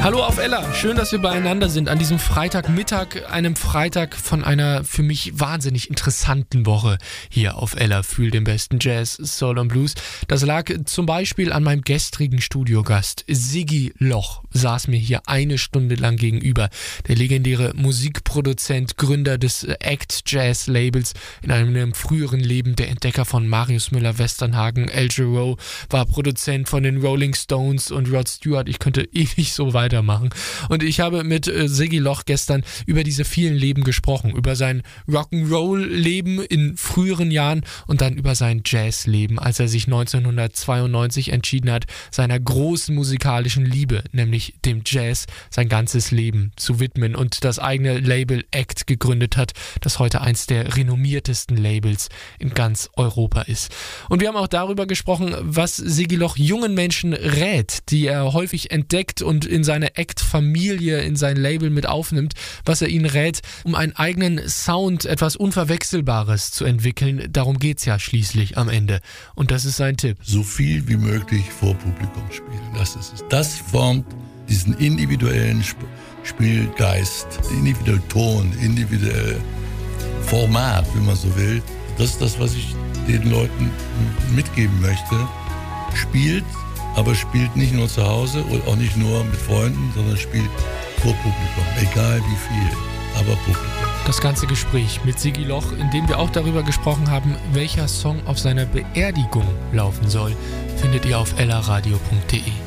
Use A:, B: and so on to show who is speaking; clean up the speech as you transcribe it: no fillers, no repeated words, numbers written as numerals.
A: Hallo auf Ella, schön, dass wir beieinander sind an diesem Freitagmittag, einem Freitag von einer für mich wahnsinnig interessanten Woche hier auf Ella. Fühl den besten Jazz, Soul und Blues. Das lag zum Beispiel an meinem gestrigen Studiogast. Siggi Loch saß mir hier eine Stunde lang gegenüber. Der legendäre Musikproduzent, Gründer des Act Jazz Labels, in einem früheren Leben der Entdecker von Marius Müller-Westernhagen, Al Jarreau, war Produzent von den Rolling Stones und Rod Stewart. Ich könnte ewig so weitermachen. Und ich habe mit Siggi Loch gestern über diese vielen Leben gesprochen, über sein Rock'n'Roll-Leben in früheren Jahren und dann über sein Jazz-Leben, als er sich 1992 entschieden hat, seiner großen musikalischen Liebe, nämlich dem Jazz, sein ganzes Leben zu widmen und das eigene Label Act gegründet hat, das heute eins der renommiertesten Labels in ganz Europa ist. Und wir haben auch darüber gesprochen, was Siggi Loch jungen Menschen rät, die er häufig entdeckt und in seine Act-Familie, in sein Label mit aufnimmt, was er ihnen rät, um einen eigenen Sound, etwas Unverwechselbares zu entwickeln. Darum geht's ja schließlich am Ende. Und das ist sein Tipp.
B: So viel wie möglich vor Publikum spielen. Das ist es. Das formt diesen individuellen Spielgeist, individuellen Ton, individuelle Format, wenn man so will. Das ist das, was ich den Leuten mitgeben möchte. Spielt, aber spielt nicht nur zu Hause und auch nicht nur mit Freunden, sondern spielt vor Publikum. Egal wie viel, aber Publikum.
A: Das ganze Gespräch mit Siggi Loch, in dem wir auch darüber gesprochen haben, welcher Song auf seiner Beerdigung laufen soll, findet ihr auf ellaradio.de.